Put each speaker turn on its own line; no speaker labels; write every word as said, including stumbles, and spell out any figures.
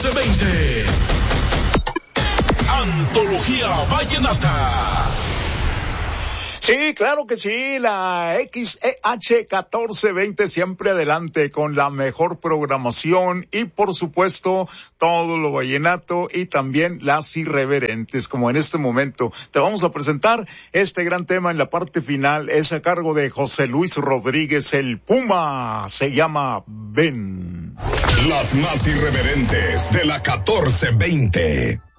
catorce veinte. Antología Vallenata.
Sí, claro que sí, la X E H catorce veinte siempre adelante con la mejor programación y por supuesto todo lo vallenato y también las irreverentes, como en este momento te vamos a presentar este gran tema en la parte final, es a cargo de José Luis Rodríguez, el Puma, se llama Ven.
Las más irreverentes de la catorce veinte.